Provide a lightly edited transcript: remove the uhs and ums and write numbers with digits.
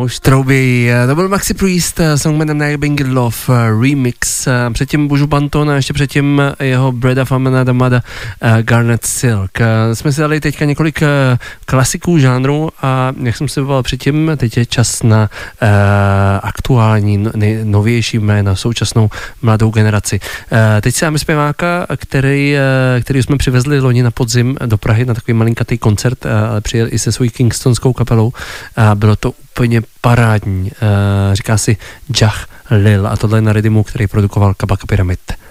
už troubějí. To byl Maxi Priest, song jménem Nagging Love remix. Předtím Buju Banton a ještě předtím jeho Breda Famina Damada Garnet Silk. Jsme si dali teďka několik klasiků žánru a jak jsem se bavil předtím, teď je čas na aktuální, novější jména, současnou mladou generaci. Teď se dáme zpěváka, který jsme přivezli loni na podzim do Prahy na takový malinkatý koncert, ale přijel i se svojí kingstonskou kapelou a bylo to úplně parádní. Říká si Jah Lil a tohle je na rytmu, který produkoval Kabaka Pyramid.